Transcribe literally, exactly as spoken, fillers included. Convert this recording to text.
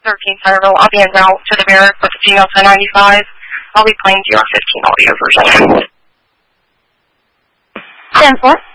thirteen Centerville. I'll be en route to the barracks with the female ten ninety-five. I'll be playing D R fifteen audio version. ten four.